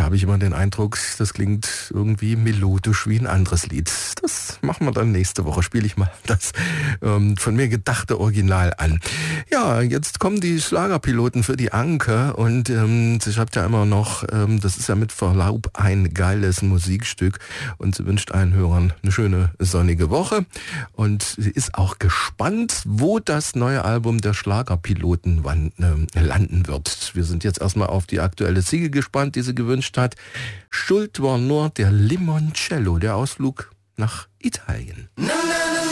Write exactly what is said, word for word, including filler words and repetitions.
da habe ich immer den Eindruck, das klingt irgendwie melodisch wie ein anderes Lied. Das machen wir dann nächste Woche. Spiele ich mal das ähm, von mir gedachte Original an. Ja, jetzt kommen die Schlagerpiloten für die Anke und ähm, sie schreibt ja immer noch, ähm, das ist ja mit Verlaub ein geiles Musikstück und sie wünscht allen Hörern eine schöne sonnige Woche und sie ist auch gespannt, wo das neue Album der Schlagerpiloten wann, äh, landen wird. Wir sind jetzt erstmal auf die aktuelle Single gespannt, die sie gewünscht hat. Schuld war nur der Limoncello, der Ausflug nach Italien. Na